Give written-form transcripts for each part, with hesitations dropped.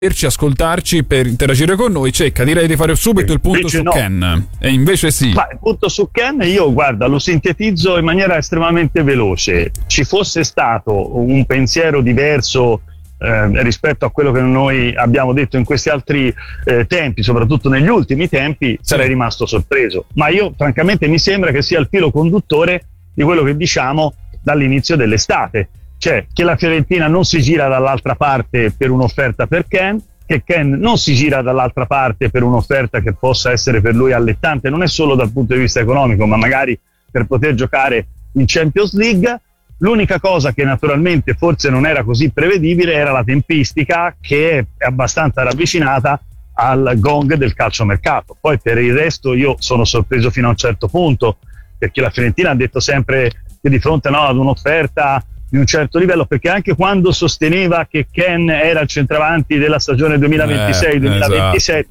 ascoltarci, per interagire con noi. Cecca, direi di fare subito il punto su Ken. E invece sì. Ma il punto su Ken, io guarda, lo sintetizzo in maniera estremamente veloce. Ci fosse stato un pensiero diverso rispetto a quello che noi abbiamo detto in questi altri tempi, soprattutto negli ultimi tempi, sarei rimasto sorpreso. Ma io francamente mi sembra che sia il filo conduttore di quello che diciamo dall'inizio dell'estate. Cioè che la Fiorentina non si gira dall'altra parte per un'offerta per Ken, che Ken non si gira dall'altra parte per un'offerta che possa essere per lui allettante, non è solo dal punto di vista economico, ma magari per poter giocare in Champions League. L'unica cosa che naturalmente forse non era così prevedibile era la tempistica, che è abbastanza ravvicinata al gong del calciomercato. Poi per il resto io sono sorpreso fino a un certo punto, perché la Fiorentina ha detto sempre che di fronte ad un'offerta di un certo livello, perché anche quando sosteneva che Ken era il centravanti della stagione 2026-2027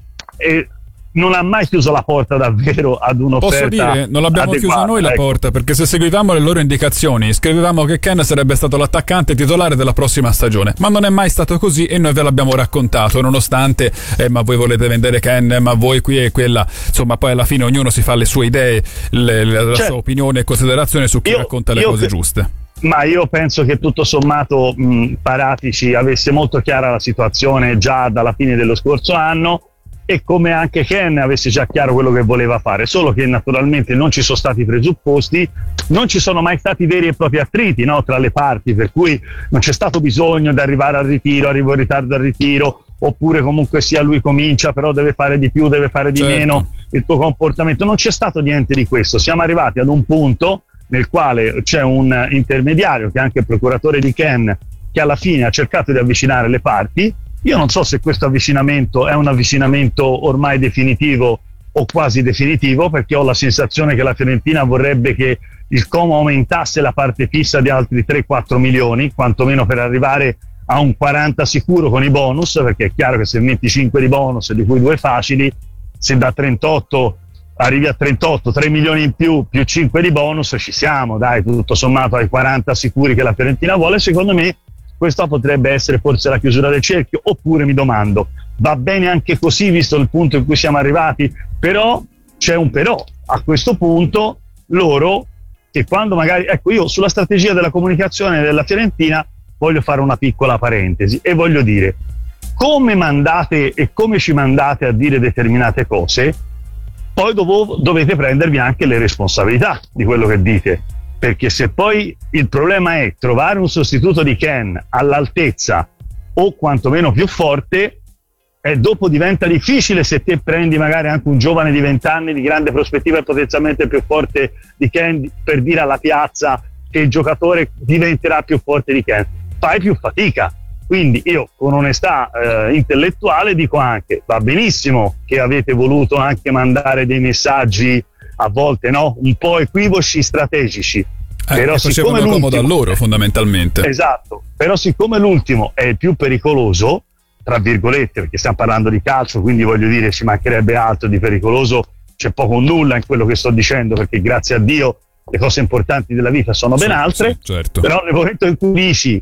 non ha mai chiuso la porta davvero ad un'offerta. Posso dire, non l'abbiamo chiusa noi la porta, perché se seguivamo le loro indicazioni scrivevamo che Ken sarebbe stato l'attaccante titolare della prossima stagione, ma non è mai stato così e noi ve l'abbiamo raccontato, nonostante ma voi volete vendere Ken, ma voi qui e quella, insomma poi alla fine ognuno si fa le sue idee, la sua opinione e considerazione su chi racconta le cose giuste. Ma io penso che tutto sommato Paratici avesse molto chiara la situazione già dalla fine dello scorso anno, e come anche Ken avesse già chiaro quello che voleva fare, solo che naturalmente non ci sono stati presupposti, non ci sono mai stati veri e propri attriti, no, tra le parti, per cui non c'è stato bisogno di arrivare al ritiro, arrivo in ritardo al ritiro, oppure comunque sia lui comincia però deve fare di più, deve fare di meno, il tuo comportamento, non c'è stato niente di questo. Siamo arrivati ad un punto nel quale c'è un intermediario che è anche il procuratore di Ken, che alla fine ha cercato di avvicinare le parti. Io non so se questo avvicinamento è un avvicinamento ormai definitivo o quasi definitivo, perché ho la sensazione che la Fiorentina vorrebbe che il Como aumentasse la parte fissa di altri 3-4 milioni, quantomeno per arrivare a un 40 sicuro con i bonus, perché è chiaro che se metti 5 di bonus, di cui 2 facili, se da 38 arrivi a 38, 3 milioni in più 5 di bonus, ci siamo, dai, tutto sommato ai 40 sicuri che la Fiorentina vuole. Secondo me questa potrebbe essere forse la chiusura del cerchio, oppure mi domando, va bene anche così visto il punto in cui siamo arrivati? Però c'è un però, a questo punto loro, che quando magari, ecco, io sulla strategia della comunicazione della Fiorentina voglio fare una piccola parentesi e voglio dire, come mandate e come ci mandate a dire determinate cose, poi dovete prendervi anche le responsabilità di quello che dite, perché se poi il problema è trovare un sostituto di Ken all'altezza o quantomeno più forte, dopo diventa difficile se te prendi magari anche un giovane di 20 anni di grande prospettiva e potenzialmente più forte di Ken, per dire alla piazza che il giocatore diventerà più forte di Ken, fai più fatica. Quindi io con onestà intellettuale dico anche, va benissimo che avete voluto anche mandare dei messaggi a volte un po' equivoci, strategici, però siccome comodo a loro fondamentalmente. Esatto, però siccome l'ultimo è il più pericoloso, tra virgolette, perché stiamo parlando di calcio, quindi voglio dire ci mancherebbe altro, di pericoloso c'è poco o nulla in quello che sto dicendo, perché grazie a Dio le cose importanti della vita sono ben altre, certo. Però nel momento in cui dici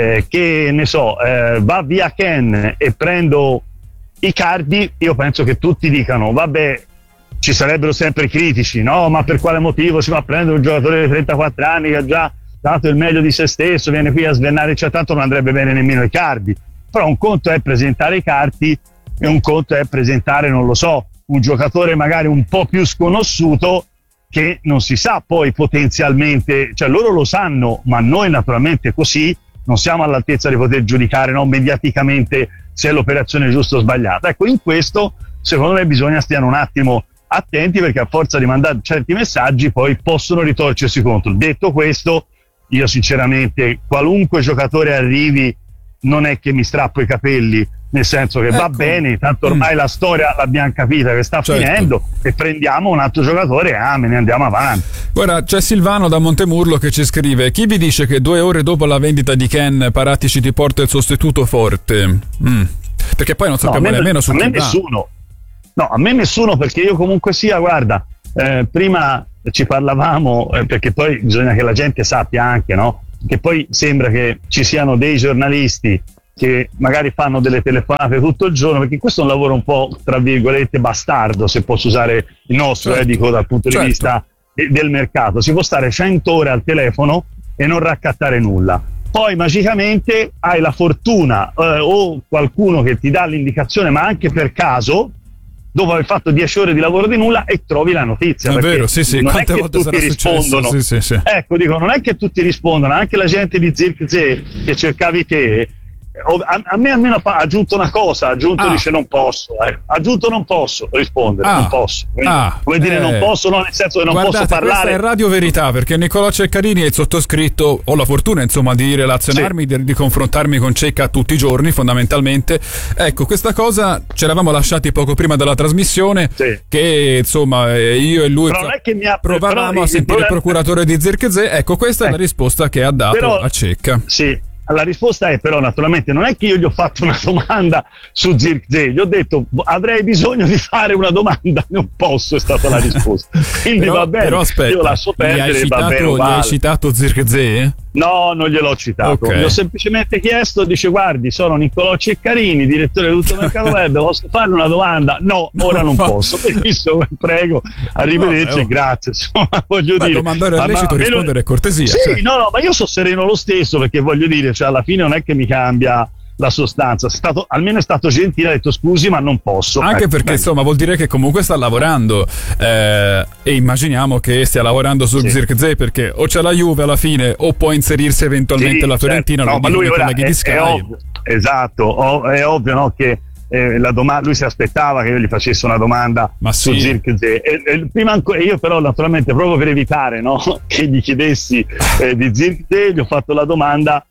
che ne so, va via Ken e prendo Icardi, io penso che tutti dicano vabbè, ci sarebbero sempre critici, no, ma per quale motivo si va a prendere un giocatore di 34 anni che ha già dato il meglio di se stesso, viene qui a svernare, cioè tanto non andrebbe bene nemmeno Icardi. Però un conto è presentare i cardi e un conto è presentare, non lo so, un giocatore magari un po' più sconosciuto che non si sa poi potenzialmente, cioè loro lo sanno, ma noi naturalmente così non siamo all'altezza di poter giudicare mediaticamente se è l'operazione giusta o sbagliata. Ecco, in questo secondo me bisogna stiamo un attimo attenti, perché a forza di mandare certi messaggi poi possono ritorcersi contro. Detto questo, io sinceramente qualunque giocatore arrivi non è che mi strappo i capelli, nel senso che va bene, tanto ormai la storia l'abbiamo capita che sta finendo, e prendiamo un altro giocatore e me ne andiamo avanti. Guarda, c'è Silvano da Montemurlo che ci scrive: chi vi dice che 2 ore dopo la vendita di Ken Paratici ti porta il sostituto forte? Perché poi non sappiamo nemmeno su chi va. A me nessuno, perché io comunque sia, guarda, prima ci parlavamo, perché poi bisogna che la gente sappia anche, no? Che poi sembra che ci siano dei giornalisti che magari fanno delle telefonate tutto il giorno, perché questo è un lavoro un po' tra virgolette bastardo, se posso usare il nostro, certo, dico dal punto di vista del mercato. Si può stare 100 ore al telefono e non raccattare nulla. Poi magicamente hai la fortuna o qualcuno che ti dà l'indicazione, ma anche per caso, dopo aver fatto 10 ore di lavoro di nulla, e trovi la notizia. È vero, sì, non quante è che volte tutti sarà rispondono. successo? Sì. Ecco, dico, non è che tutti rispondono, anche la gente di Zirkzee che cercavi te. A me almeno ha aggiunto una cosa, dice non posso, non posso rispondere, non posso, come dire non posso, no, nel senso che non posso parlare. Questa è Radio Verità, perché Nicolò Ceccarini e il sottoscritto ho la fortuna insomma di relazionarmi, di confrontarmi con Cecca tutti i giorni fondamentalmente. Ecco, questa cosa ci eravamo lasciati poco prima della trasmissione, che insomma io e lui provavamo a sentire il procuratore di Zirkzee. Ecco, questa è la risposta che ha dato a Cecca. Sì. La risposta è però naturalmente non è che io gli ho fatto una domanda su Zirkzee, gli ho detto avrei bisogno di fare una domanda, non posso, è stata la risposta. Quindi va bene, però aspetta, io lascio perdere, va bene. Gli hai citato Zirkzee? No, non gliel'ho citato, gli ho semplicemente chiesto, dice guardi, sono Nicolò Ceccarini, direttore del Tutto Mercato Web, posso farle una domanda? No, ora non posso. Benissimo, prego, arrivederci, grazie. Insomma, voglio dire, domandare è lecito, rispondere è cortesia. Sì, no, ma io sono sereno lo stesso, perché voglio dire, cioè alla fine non è che mi cambia la sostanza, almeno è stato gentile, ha detto scusi ma non posso, anche perché insomma vuol dire che comunque sta lavorando, e immaginiamo che stia lavorando su Zirkzee, perché o c'è la Juve alla fine o può inserirsi eventualmente la Fiorentina, no, ma lui ora è ovvio, esatto, è ovvio, no, che la domanda, lui si aspettava che io gli facessi una domanda su Zirkzee, prima ancora, io però naturalmente proprio per evitare, no, che gli chiedessi di Zirkzee, gli ho fatto la domanda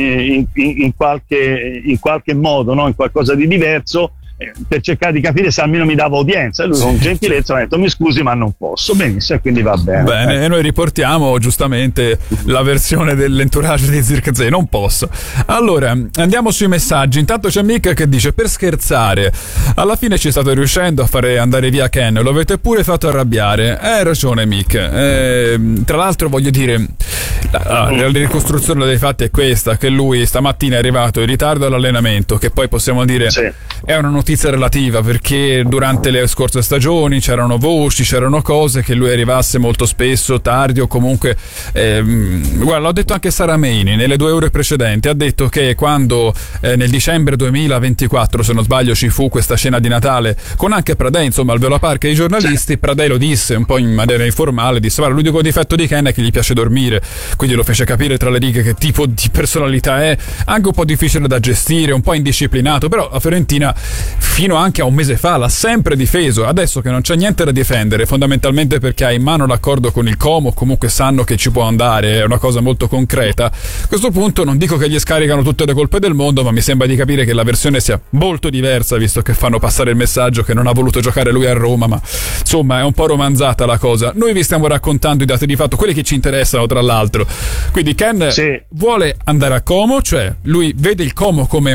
in qualche modo, no? In qualcosa di diverso, per cercare di capire se almeno mi dava udienza, e lui con gentilezza mi ha detto mi scusi ma non posso. Benissimo, e quindi va bene. E noi riportiamo giustamente la versione dell'entourage di Zirkzee, non posso. Allora andiamo sui messaggi. Intanto c'è Mick che dice: per scherzare, alla fine ci state riuscendo a fare andare via Ken, lo avete pure fatto arrabbiare. Hai ragione Mick, tra l'altro voglio dire, la ricostruzione dei fatti è questa, che lui stamattina è arrivato in ritardo all'allenamento, che poi possiamo dire è una notizia relativa, perché durante le scorse stagioni c'erano voci, c'erano cose che lui arrivasse molto spesso tardi, o comunque guarda, l'ho detto anche Sara Meini nelle 2 ore precedenti, ha detto che quando nel dicembre 2024 se non sbaglio ci fu questa cena di Natale con anche Pradei, insomma al Vela Park e i giornalisti, Pradei lo disse un po' in maniera informale, disse guarda, l'unico difetto di Ken è che gli piace dormire, quindi lo fece capire tra le righe che tipo di personalità è, anche un po' difficile da gestire, un po' indisciplinato, però la Fiorentina fino anche a un mese fa l'ha sempre difeso. Adesso che non c'è niente da difendere, fondamentalmente perché ha in mano l'accordo con il Como, comunque sanno che ci può andare, è una cosa molto concreta, a questo punto non dico che gli scaricano tutte le colpe del mondo, ma mi sembra di capire che la versione sia molto diversa, visto che fanno passare il messaggio che non ha voluto giocare lui a Roma, ma insomma è un po' romanzata la cosa. Noi vi stiamo raccontando i dati di fatto, quelli che ci interessano tra l'altro. Quindi Ken vuole andare a Como, cioè lui vede il Como come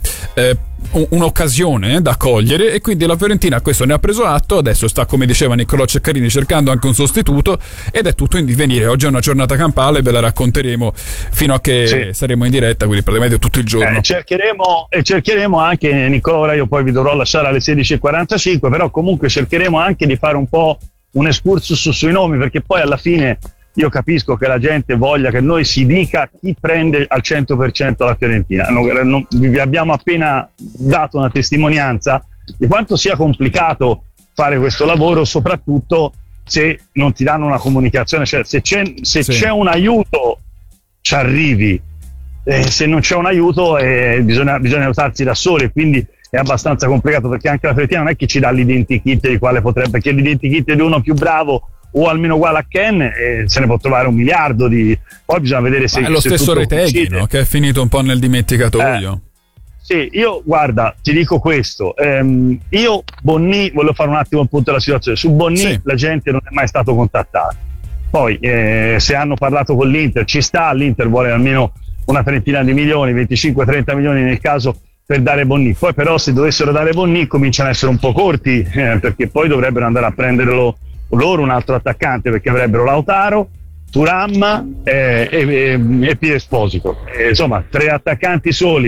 un'occasione da cogliere, e quindi la Fiorentina questo ne ha preso atto. Adesso sta, come diceva Nicolò Ceccarini, cercando anche un sostituto, ed è tutto in divenire. Oggi è una giornata campale, ve la racconteremo fino a che saremo in diretta, quindi praticamente tutto il giorno. Cercheremo anche, Nicolò, ora io poi vi dovrò lasciare alle 16:45, però comunque cercheremo anche di fare un po' un excursus sui nomi, perché poi alla fine io capisco che la gente voglia che noi si dica chi prende al 100% la Fiorentina. Vi abbiamo appena dato una testimonianza di quanto sia complicato fare questo lavoro, soprattutto se non ti danno una comunicazione, cioè se c'è un aiuto ci arrivi, se non c'è un aiuto bisogna aiutarsi da soli, quindi è abbastanza complicato, perché anche la Fiorentina non è che ci dà l'identikit di quale potrebbe, perché l'identikit di uno più bravo o almeno uguale a Ken, se ne può trovare 1 miliardo di. Poi bisogna vedere se. È lo stesso Retegui, no? Che è finito un po' nel dimenticatoio. Sì, io guarda, ti dico questo, io Bonni, voglio fare un attimo un punto della situazione. Su Bonni la gente non è mai stato contattata. Poi se hanno parlato con l'Inter ci sta, l'Inter vuole almeno una 30 di milioni, 25-30 milioni nel caso per dare Bonni. Poi però se dovessero dare Bonni cominciano a essere un po' corti, perché poi dovrebbero andare a prenderlo loro un altro attaccante, perché avrebbero Lautaro, Thuram e Pier Esposito, insomma 3 attaccanti soli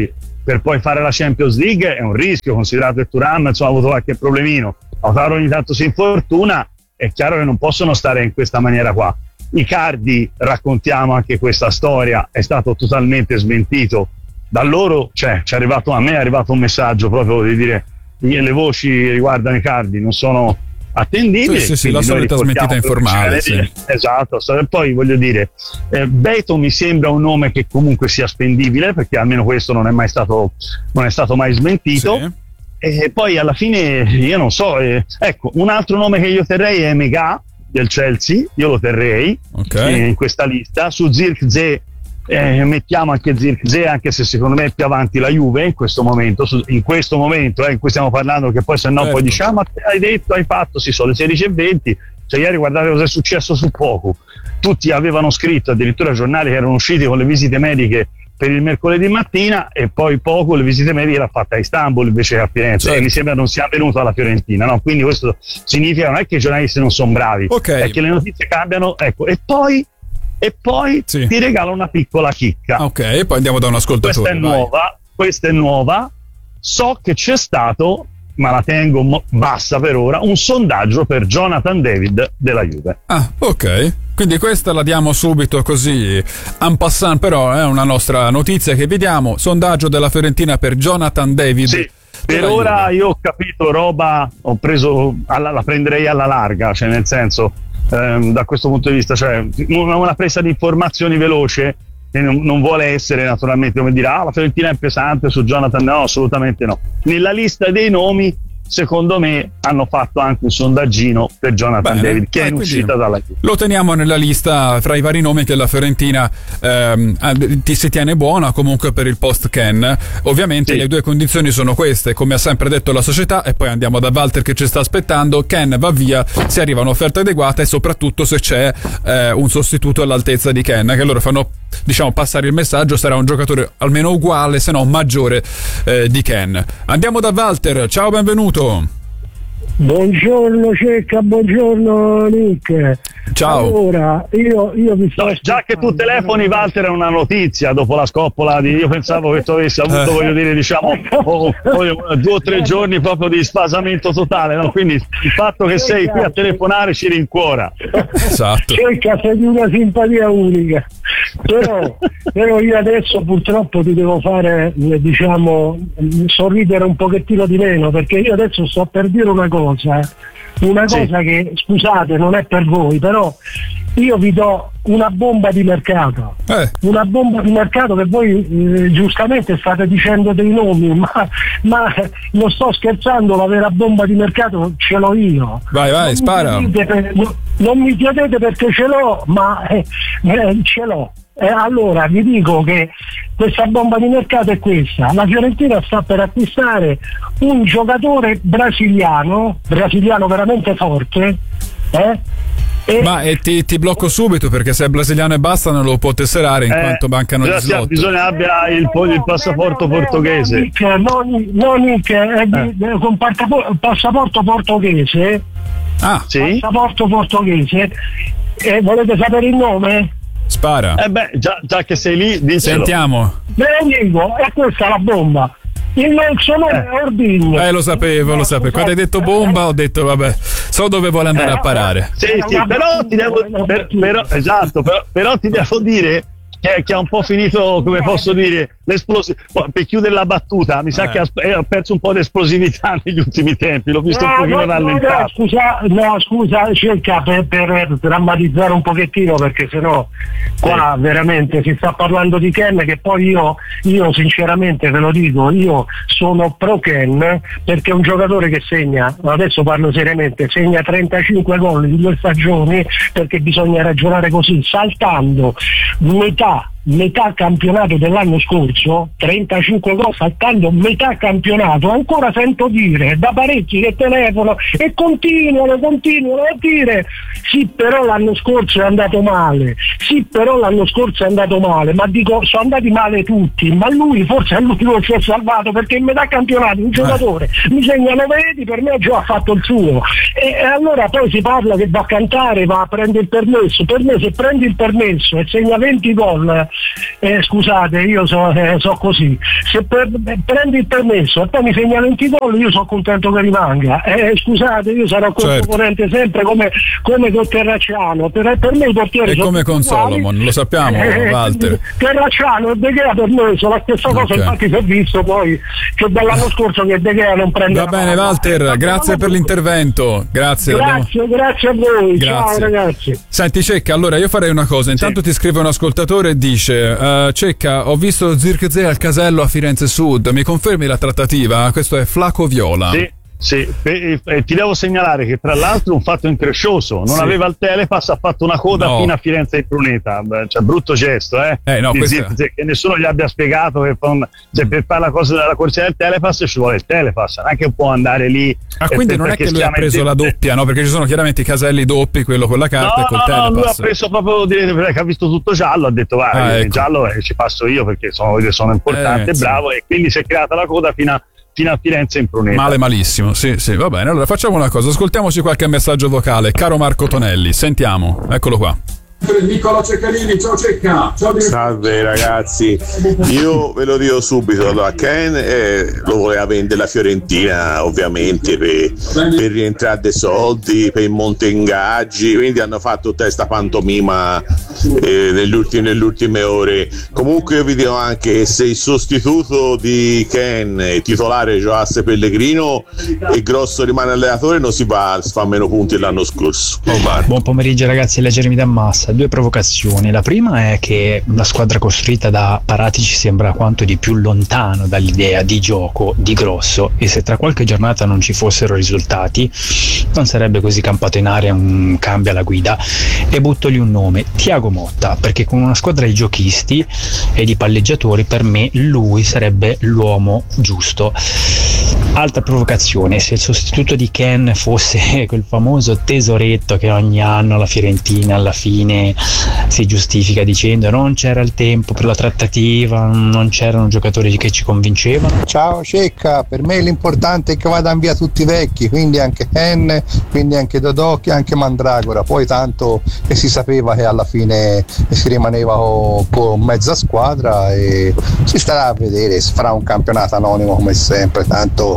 per poi fare la Champions League è un rischio, considerato che Thuram insomma, ha avuto qualche problemino, Lautaro ogni tanto si infortuna, è chiaro che non possono stare in questa maniera qua. Icardi, raccontiamo anche questa storia, è stato totalmente smentito da loro, cioè a me è arrivato un messaggio proprio di dire le voci riguardano Icardi non sono attendibili. Sì, la solita smentita informale. Sì. Esatto, e poi voglio dire, Beto mi sembra un nome che comunque sia spendibile, perché almeno questo non è stato mai smentito. Sì. E poi alla fine io non so, ecco, un altro nome che io terrei è Megà del Chelsea, io lo terrei in questa lista. Su Zirkzee mettiamo anche Zirkzee, anche se secondo me è più avanti la Juve in questo momento in cui stiamo parlando, che poi se no poi diciamo hai fatto, sì, sono le 16:20, cioè ieri guardate cosa è successo su Poku, tutti avevano scritto, addirittura giornali che erano usciti con le visite mediche per il mercoledì mattina, e poi Poku le visite mediche l'ha fatta a Istanbul invece che a Firenze, e mi sembra non sia venuto alla Fiorentina, no? Quindi questo significa non è che i giornalisti non sono bravi, è che le notizie cambiano, ecco. E poi ti regalo una piccola chicca. E poi andiamo da un ascoltatore. Questa è nuova. So che c'è stato, ma la tengo bassa per ora, un sondaggio per Jonathan David della Juve. Quindi questa la diamo subito così en passant, però è una nostra notizia che vediamo. Sondaggio della Fiorentina per Jonathan David. Sì, per ora Juve. Io ho capito roba, la prenderei alla larga, cioè nel senso, da questo punto di vista, cioè una presa di informazioni veloce, e non vuole essere naturalmente come dire la Fiorentina è pesante su Jonathan, no, assolutamente no. Nella lista dei nomi secondo me hanno fatto anche un sondaggino per Jonathan David, che è in uscita dalla Juve. Lo teniamo nella lista fra i vari nomi che la Fiorentina si tiene buona comunque per il post Ken. Ovviamente le due condizioni sono queste, come ha sempre detto la società, e poi andiamo da Walter che ci sta aspettando. Ken va via se arriva un'offerta adeguata e soprattutto se c'è un sostituto all'altezza di Ken, che loro fanno passare il messaggio, sarà un giocatore almeno uguale se non maggiore di Ken. Andiamo da Walter, ciao, benvenuto. Buongiorno Cecca, buongiorno Nick. Ciao. Allora, io vi sto già che tu telefoni, Walter, è una notizia dopo la scoppola io pensavo che tu avessi avuto, voglio dire, 2 o 3 giorni proprio di spasamento totale, no? Quindi il fatto che sei qui a telefonare ci rincuora. Esatto. Cecca, sei di una simpatia unica. Però io adesso purtroppo ti devo fare, sorridere un pochettino di meno, perché io adesso sto per dire una cosa che, scusate, non è per voi, però io vi do una bomba di mercato, una bomba di mercato che voi giustamente state dicendo dei nomi, ma non sto scherzando, la vera bomba di mercato ce l'ho io. Vai, spara. Non mi chiedete perché ce l'ho, ma ce l'ho. Allora vi dico che questa bomba di mercato è questa: la Fiorentina sta per acquistare un giocatore brasiliano veramente forte, ti blocco subito, perché se è brasiliano e basta non lo può tesserare in quanto mancano gli slot. Bisogna abbia il passaporto portoghese. Con passaporto portoghese. Passaporto portoghese. Volete sapere il nome? Spara. Già che sei lì, dicelo. Sentiamo. Ve lo dico, è questa la bomba. Il suo nome è Ordigno. Lo sapevo. Quando hai detto bomba ho detto vabbè, so dove vuole andare a parare. Sì, però ti devo però ti devo dire che ha un po' finito, come posso dire, l'esplosione. Per chiudere la battuta, mi sa che ha perso un po' di esplosività negli ultimi tempi, l'ho visto un pochino rallentato. Scusa, cerca per drammatizzare un pochettino, perché sennò qua veramente si sta parlando di Ken, che poi io sinceramente ve lo dico, io sono pro Ken, perché è un giocatore che segna, adesso parlo seriamente, segna 35 gol in 2 stagioni, perché bisogna ragionare così, saltando metà campionato dell'anno scorso, 35 gol saltando metà campionato. Ancora sento dire da parecchi che telefono e continuano a dire sì, però l'anno scorso è andato male, ma dico, sono andati male tutti, ma lui forse è l'unico che si è salvato, perché in metà campionato un giocatore mi segna 9 reti, per me già ha fatto il suo, e allora poi si parla che va a cantare, va a prendere il permesso. Per me, se prendi il permesso e segna 20 gol scusate, io so così, se prendi il permesso e poi mi segna 20 gol, io sono contento che rimanga, scusate, io sarò concorrente sempre come con Terracciano, per me i portieri e come con Solomon, lo sappiamo, Walter. Terracciano e De Gea per me sono la stessa cosa, infatti si è visto poi che dall'anno scorso che De Gea non prende. Va bene Walter, grazie per l'intervento, grazie a voi, grazie. Ciao ragazzi. Senti Cecca, allora io farei una cosa, intanto ti scrive un ascoltatore e dice Cecca, ho visto Zirkzee al casello a Firenze Sud, mi confermi la trattativa? Questo è Flaco Viola. Sì, ti devo segnalare che tra l'altro un fatto increscioso, non aveva il telepass, ha fatto una coda fino a Firenze e Pruneta, cioè brutto gesto, che nessuno gli abbia spiegato che per fare la cosa della corsia del telepass ci vuole il telepass, non è che può andare lì. Quindi non è che lui ha preso la doppia, no? Perché ci sono chiaramente i caselli doppi, quello con la carta e col telepass. No, lui ha preso proprio, che ha visto tutto giallo, ha detto il giallo ci passo io perché sono importante e bravo, e quindi si è creata la coda fino a Firenze in Pruneta. Malissimo, sì, va bene. Allora facciamo una cosa, ascoltiamoci qualche messaggio vocale. Caro Marco Tonelli, sentiamo, eccolo qua. Nicola Ceccalini, ciao Cecca. Salve ragazzi, io ve lo dico subito, allora Ken lo voleva vendere la Fiorentina ovviamente per rientrare dei soldi, per il monte ingaggi, quindi hanno fatto tutta questa pantomima nelle ultime ore. Comunque io vi dico anche che se il sostituto di Ken titolare giocasse Pellegrino e Grosso rimane allenatore non si fa meno punti dell'anno scorso. Buon pomeriggio ragazzi, leggermi da Massa. 2 provocazioni. La prima è che la squadra costruita da Paratici sembra quanto di più lontano dall'idea di gioco di Grosso, e se tra qualche giornata non ci fossero risultati non sarebbe così campato in aria un cambio alla guida. E butto lì un nome, Thiago Motta, perché con una squadra di giochisti e di palleggiatori per me lui sarebbe l'uomo giusto. Altra provocazione, se il sostituto di Ken fosse quel famoso tesoretto che ogni anno la Fiorentina alla fine si giustifica dicendo non c'era il tempo per la trattativa, non c'erano giocatori che ci convincevano. Ciao Cecca, per me l'importante è che vadano via tutti i vecchi, quindi anche Ken, quindi anche Dodocchi, anche Mandragora, poi tanto che si sapeva che alla fine si rimaneva con mezza squadra e si starà a vedere, si farà un campionato anonimo come sempre, tanto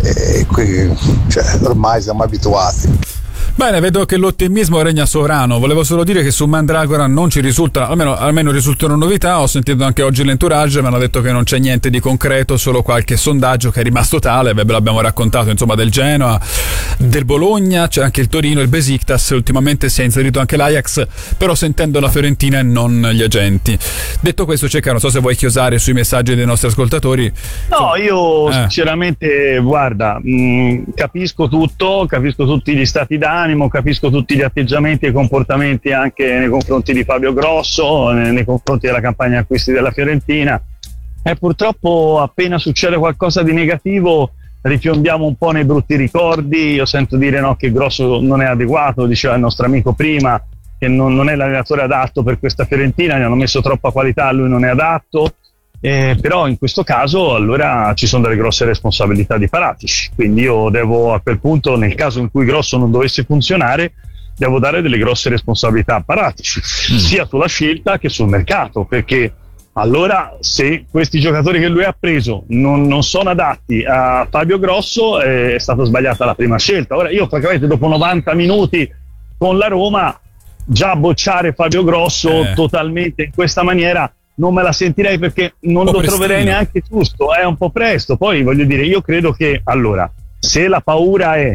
ormai siamo abituati. Bene, vedo che l'ottimismo regna sovrano. Volevo solo dire che su Mandragora non ci risulta, almeno risultano novità. Ho sentito anche oggi l'entourage, mi hanno detto che non c'è niente di concreto, solo qualche sondaggio che è rimasto tale. Ve l'abbiamo raccontato, insomma, del Genoa, del Bologna, c'è anche il Torino, il Besiktas, ultimamente si è inserito anche l'Ajax, però sentendo la Fiorentina e non gli agenti. Detto questo, Cecca, non so se vuoi chiosare sui messaggi dei nostri ascoltatori. No, io sinceramente, guarda, capisco tutto, capisco tutti gli stati d'animo, capisco tutti gli atteggiamenti e i comportamenti anche nei confronti di Fabio Grosso, nei confronti della campagna acquisti della Fiorentina, e purtroppo appena succede qualcosa di negativo rifiombiamo un po' nei brutti ricordi. Io sento dire che Grosso non è adeguato, diceva il nostro amico prima, che non è l'allenatore adatto per questa Fiorentina, gli hanno messo troppa qualità, lui non è adatto. Però in questo caso allora ci sono delle grosse responsabilità di Paratici, quindi io devo, a quel punto, nel caso in cui Grosso non dovesse funzionare, devo dare delle grosse responsabilità a Paratici, sia sulla scelta che sul mercato, perché allora se questi giocatori che lui ha preso non sono adatti a Fabio Grosso, è stata sbagliata la prima scelta. Ora io praticamente dopo 90 minuti con la Roma già bocciare Fabio Grosso totalmente in questa maniera non me la sentirei, perché non lo troverei neanche giusto, è un po' presto. Poi voglio dire, io credo che allora, se la paura è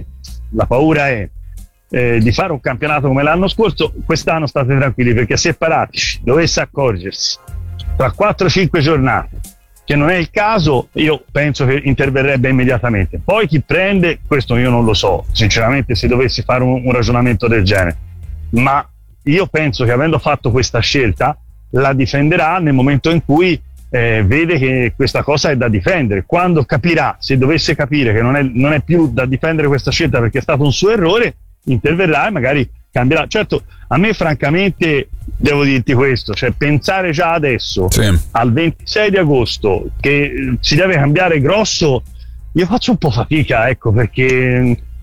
di fare un campionato come l'anno scorso, quest'anno state tranquilli, perché se Paratici dovesse accorgersi tra 4-5 giornate che non è il caso, io penso che interverrebbe immediatamente. Poi chi prende, questo io non lo so sinceramente, se dovessi fare un ragionamento del genere, ma io penso che avendo fatto questa scelta la difenderà nel momento in cui vede che questa cosa è da difendere. Quando capirà, se dovesse capire che non è più da difendere questa scelta perché è stato un suo errore, interverrà e magari cambierà. Certo, a me francamente devo dirti questo, cioè pensare già adesso al 26 di agosto che si deve cambiare Grosso, io faccio un po' fatica, ecco, perché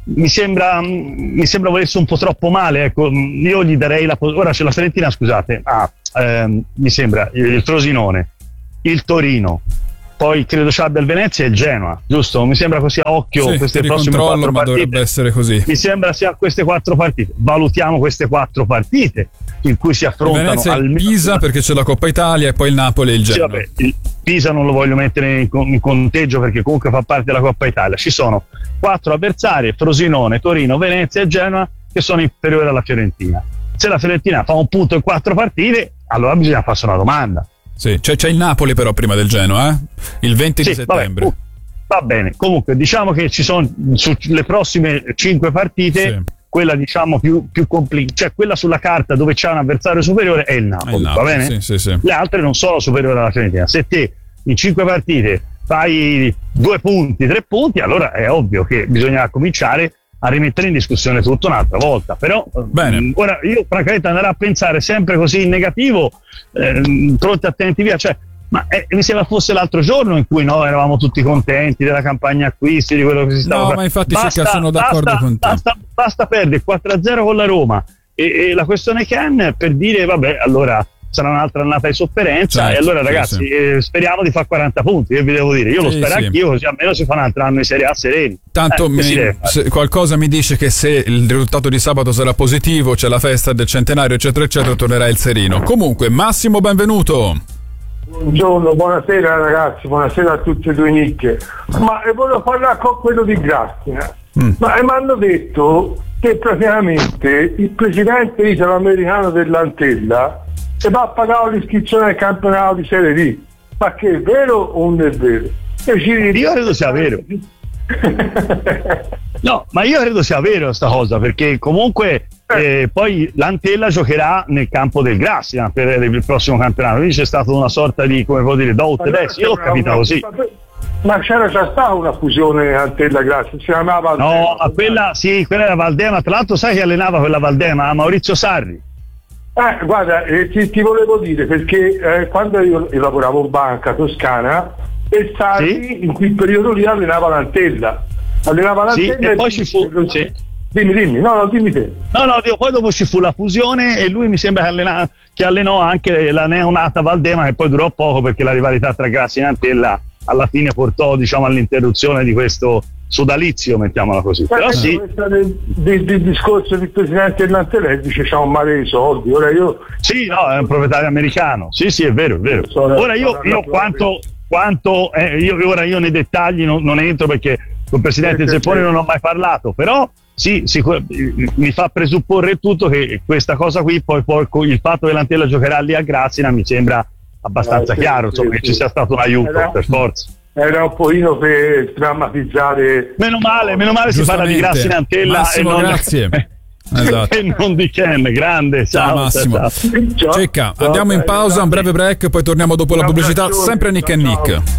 mi sembra volesse un po' troppo male, ecco. Io gli darei ora c'è la Fiorentina, scusate, mi sembra il Frosinone, il Torino, poi credo ci abbia il Venezia e il Genoa, giusto? Mi sembra così a occhio, sì, queste prossime 4 ma partite dovrebbe essere così. mi sembra sia queste 4 partite, valutiamo queste 4 partite in cui si affrontano Venezia e il almeno Pisa, perché c'è la Coppa Italia, e poi il Napoli e il Genoa. sì, vabbè, il Pisa non lo voglio mettere in conteggio perché comunque fa parte della Coppa Italia. Ci sono 4 avversari: Frosinone, Torino, Venezia e Genoa, che sono inferiori alla Fiorentina. Se la Fiorentina fa un punto in 4 partite, allora bisogna farsi una domanda. Sì, c'è il Napoli però prima del Genoa, il 20 di settembre. Vabbè, va bene, comunque diciamo che ci sono sulle prossime 5 partite, sì, quella diciamo più complicata, cioè quella sulla carta dove c'è un avversario superiore è il Napoli, va bene? Sì. Le altre non sono superiori alla Fiorentina. Se te in 5 partite fai 2 punti, 3 punti, allora è ovvio che bisogna cominciare a rimettere in discussione tutto un'altra volta. Però ora io francamente andare a pensare sempre così in negativo, pronti, attenti, via, cioè, ma mi sembra fosse l'altro giorno in cui noi eravamo tutti contenti della campagna acquisti, di quello che si stava facendo. No, ma infatti sono d'accordo con te. Basta perdere 4-0 con la Roma e la questione Ken per dire vabbè, allora sarà un'altra annata di sofferenza, certo, e allora ragazzi speriamo di fare 40 punti, che vi devo dire, io lo spero anch'io, così almeno si fa un altro anno di Serie A sereni. Tanto qualcosa mi dice che se il risultato di sabato sarà positivo, c'è la festa del centenario eccetera eccetera, tornerà il serino. Comunque Massimo, benvenuto. Buongiorno, buonasera ragazzi, buonasera a tutte e due nicche. Ma volevo parlare con quello di Grassina. Ma mi hanno detto che praticamente il presidente italo-americano dell'Antella e va a pagare l'iscrizione al campionato di Serie D. Ma che è vero o non è vero? Io credo sia vero. No, ma io credo sia vero sta cosa, perché comunque poi l'Antella giocherà nel campo del Grassina per il prossimo campionato, quindi c'è stata una sorta di, come può dire, do adesso, io l'ho capita così. Ma c'era già stata una fusione Antella-Grassina, si chiamava Valdema. No, ma quella era Valdema, tra l'altro sai che allenava quella Valdema? Maurizio Sarri. Guarda, ti volevo dire, perché quando io lavoravo in banca toscana, e Sarri in quel periodo lì allenava l'Antella. E poi ci fu... Dimmi, no, dimmi te. No, poi dopo ci fu la fusione e lui mi sembra che allenò anche la neonata Valdema, che poi durò poco perché la rivalità tra Grassina e Antella alla fine portò, diciamo, all'interruzione di questo sodalizio, mettiamola così. Però sì. Del discorso del presidente dell'Antella dice c'ha un mare di soldi. Ora io... Sì, no, è un proprietario americano. Sì, è vero. Ora io io nei dettagli non entro perché con il presidente Zepponi non ho mai parlato, però sì, mi fa presupporre tutto che questa cosa qui poi il fatto che l'Antella giocherà lì a Grassina mi sembra abbastanza chiaro, insomma, che ci sia stato un aiuto per forza. Era un pochino per drammatizzare. Meno male si parla di Grassina Antella. Massimo, grazie. Esatto. E non di Ken, grande. Ciao Massimo. Cecca, andiamo in pausa, un breve break, poi torniamo dopo la pubblicità, sempre Nick and Nick.